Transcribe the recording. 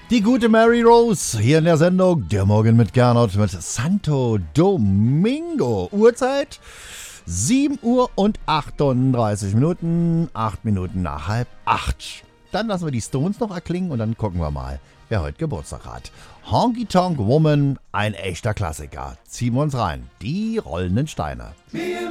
Die gute Mary Rose hier in der Sendung Der Morgen mit Gernot mit Santo Domingo. Uhrzeit 7 Uhr und 38 Minuten, 8 Minuten nach 7:30. Dann lassen wir die Stones noch erklingen und dann gucken wir mal, wer heute Geburtstag hat. Honky Tonk Woman, ein echter Klassiker. Ziehen wir uns rein. Die rollenden Steine.